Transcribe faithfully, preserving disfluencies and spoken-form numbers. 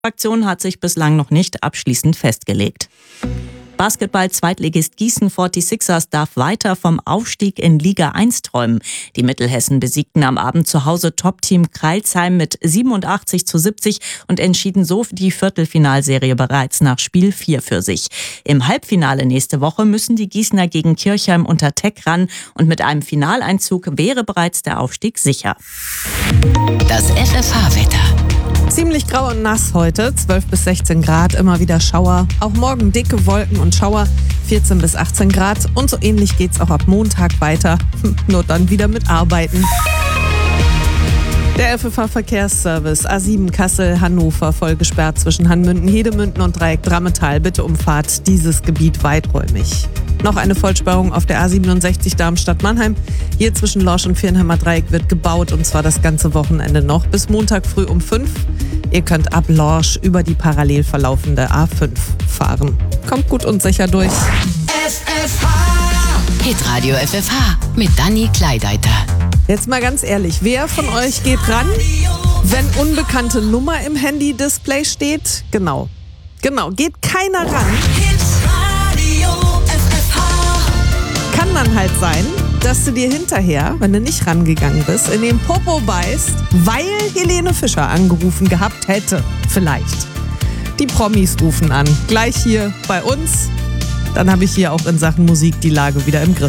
Fraktion hat sich bislang noch nicht abschließend festgelegt. Basketball-Zweitligist Gießen sechsundvierzig darf weiter vom Aufstieg in Liga eins träumen. Die Mittelhessen besiegten am Abend zu Hause Top-Team Crailsheim mit siebenundachtzig zu siebzig und entschieden so die Viertelfinalserie bereits nach Spiel vier für sich. Im Halbfinale nächste Woche müssen die Gießener gegen Kirchheim unter Teck ran und mit einem Finaleinzug wäre bereits der Aufstieg sicher. Das F F H-Wetter. Ziemlich grau und nass heute, zwölf bis sechzehn Grad, immer wieder Schauer. Auch morgen dicke Wolken und Schauer, vierzehn bis achtzehn Grad. Und so ähnlich geht's auch ab Montag weiter, nur dann wieder mit Arbeiten. Der F F H-Verkehrsservice A sieben Kassel-Hannover voll gesperrt zwischen Hanmünden, Hedemünden und Dreieck Drammetal. Bitte umfahrt dieses Gebiet weiträumig. Noch eine Vollsperrung auf der A siebenundsechzig Darmstadt-Mannheim. Hier zwischen Lorsch und Viernheimer Dreieck wird gebaut und zwar das ganze Wochenende noch bis Montag früh um fünf. Ihr könnt ab Lorsch über die parallel verlaufende A fünf fahren. Kommt gut und sicher durch. F F H. Hitradio F F H mit Dani Kleideiter. Jetzt mal ganz ehrlich, wer von euch geht ran, wenn unbekannte Nummer im Handy-Display steht? Genau, genau, geht keiner ran. Kann dann halt sein, dass du dir hinterher, wenn du nicht rangegangen bist, in den Popo beißt, weil Helene Fischer angerufen gehabt hätte. Vielleicht. Die Promis rufen an. Gleich hier bei uns. Dann habe ich hier auch in Sachen Musik die Lage wieder im Griff.